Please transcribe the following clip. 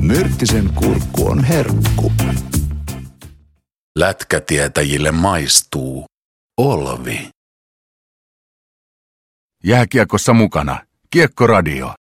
Myrttisen kurkku on herkku. Lätkätietäjille maistuu olvi. Jääkiekossa mukana Kiekkoradio.